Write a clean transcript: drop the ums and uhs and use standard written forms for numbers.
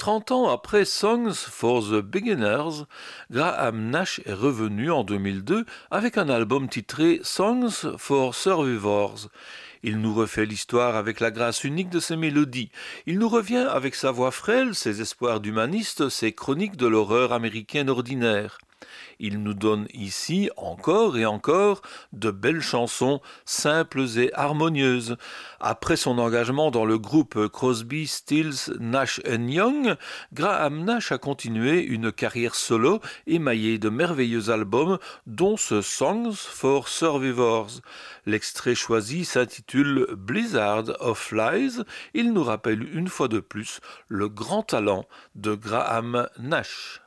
30 ans après Songs for the Beginners, Graham Nash est revenu en 2002 avec un album titré Songs for Survivors. Il nous refait l'histoire avec la grâce unique de ses mélodies. Il nous revient avec sa voix frêle, ses espoirs d'humaniste, ses chroniques de l'horreur américaine ordinaire. Il nous donne ici, encore et encore, de belles chansons, simples et harmonieuses. Après son engagement dans le groupe Crosby, Stills, Nash Young, Graham Nash a continué une carrière solo émaillée de merveilleux albums, dont ce Songs for Survivors. L'extrait choisi s'intitule Blizzard of Lies. Il nous rappelle une fois de plus le grand talent de Graham Nash.